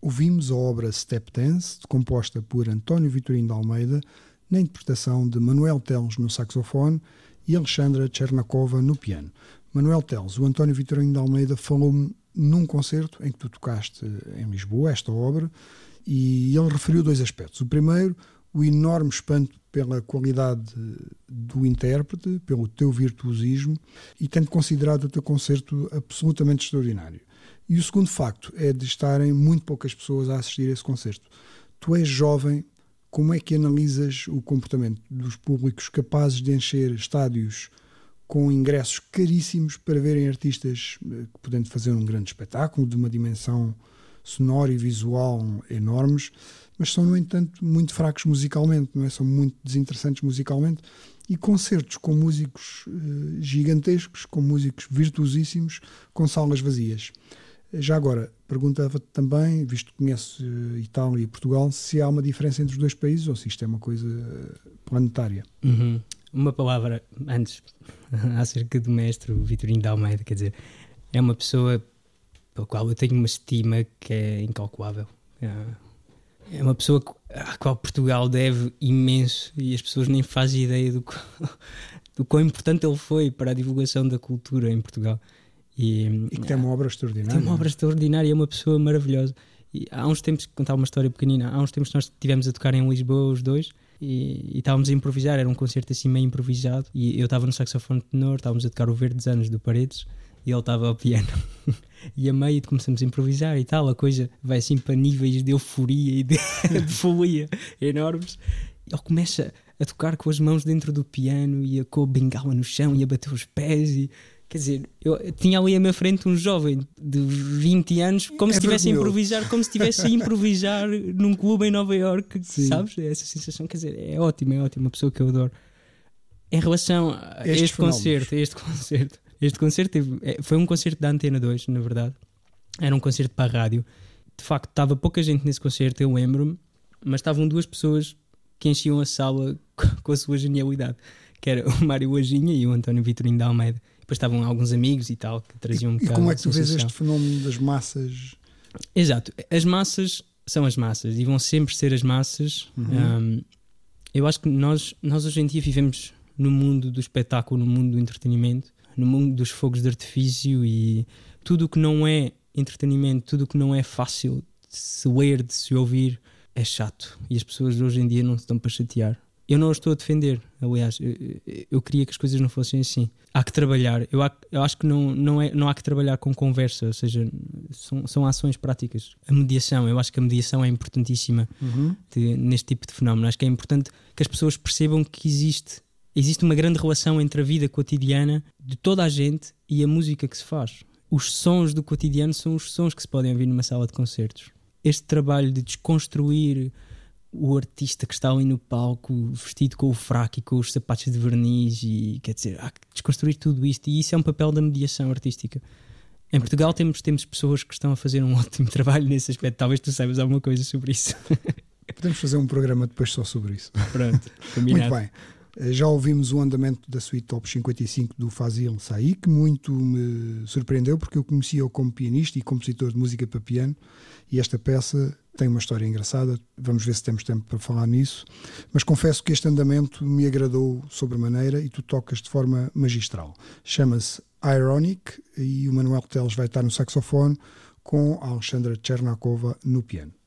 Ouvimos a obra Step Dance, composta por António Vitorino de Almeida, na interpretação de Manuel Teles no saxofone e Alexandra Chernakova no piano. Manuel Teles, o António Vitorino de Almeida falou-me num concerto em que tu tocaste em Lisboa, esta obra, e ele referiu dois aspectos. O primeiro, o enorme espanto pela qualidade do intérprete, pelo teu virtuosismo, e tendo considerado o teu concerto absolutamente extraordinário. E o segundo facto é de estarem muito poucas pessoas a assistir a esse concerto. Tu és jovem, como é que analisas o comportamento dos públicos capazes de encher estádios com ingressos caríssimos para verem artistas que podendo fazer um grande espetáculo, de uma dimensão sonora e visual enormes, mas são, no entanto, muito fracos musicalmente, não é? São muito desinteressantes musicalmente, e concertos com músicos gigantescos, com músicos virtuosíssimos, com salas vazias. Já agora, perguntava-te também, visto que conheces Itália e Portugal, se há uma diferença entre os dois países ou se isto é uma coisa planetária. Uma palavra antes acerca do mestre Vitorino de Almeida, quer dizer, é uma pessoa pela qual eu tenho uma estima que é incalculável. É uma pessoa à qual Portugal deve imenso e as pessoas nem fazem ideia do quão importante ele foi para a divulgação da cultura em Portugal. E que tem uma obra extraordinária. Tem uma obra extraordinária, é uma pessoa maravilhosa. E há uns tempos, contar uma história pequenina, há uns tempos que nós estivemos a tocar em Lisboa os dois e estávamos a improvisar, era um concerto assim meio improvisado e eu estava no saxofone tenor, estávamos a tocar o Verdes Anos do Paredes e ele estava ao piano. E a meio começamos a improvisar e tal, a coisa vai assim para níveis de euforia e de folia enormes. Ele começa a tocar com as mãos dentro do piano e com a bengala no chão e a bater os pés e... Quer dizer, eu tinha ali à minha frente um jovem de 20 anos, como se estivesse a improvisar num clube em Nova Iorque, sabes? Essa sensação, quer dizer, é ótima, uma pessoa que eu adoro. Em relação a este concerto foi um concerto da Antena 2, na verdade. Era um concerto para a rádio. De facto, estava pouca gente nesse concerto, eu lembro-me, mas estavam duas pessoas que enchiam a sala com a sua genialidade, que era o Mário Laginha e o António Vitorino de Almeida. Depois estavam alguns amigos e tal, que traziam um bocado. E como é que tu vês este fenómeno das massas? Exato, as massas são as massas e vão sempre ser as massas. Eu acho que nós hoje em dia vivemos no mundo do espetáculo, no mundo do entretenimento, no mundo dos fogos de artifício, e tudo o que não é entretenimento, tudo o que não é fácil de se ler, de se ouvir, é chato. E as pessoas hoje em dia não se estão para chatear. Eu não os estou a defender, aliás, eu queria que as coisas não fossem assim. Há que trabalhar, eu acho que não há que trabalhar com conversa, ou seja, são ações práticas. A mediação, eu acho que a mediação é importantíssima neste tipo de fenómeno. Acho que é importante que as pessoas percebam que existe uma grande relação entre a vida cotidiana de toda a gente e a música que se faz. Os sons do cotidiano são os sons que se podem ouvir numa sala de concertos. Este trabalho de desconstruir o artista que está ali no palco vestido com o fraco e com os sapatos de verniz, e quer dizer, há que desconstruir tudo isto, e isso é um papel da mediação artística. Em Portugal temos pessoas que estão a fazer um ótimo trabalho nesse aspecto. Talvez tu saibas alguma coisa sobre isso. Podemos fazer um programa depois só sobre isso. Pronto, combinado. Muito bem. Já ouvimos o andamento da suíte Top 55 do Fazil Say, que muito me surpreendeu, porque eu conhecia-o como pianista e compositor de música para piano, e esta peça tem uma história engraçada. Vamos ver se temos tempo para falar nisso, mas confesso que este andamento me agradou sobremaneira e tu tocas de forma magistral. Chama-se Ironic e o Manuel Teles vai estar no saxofone com a Alexandra Chernakova no piano.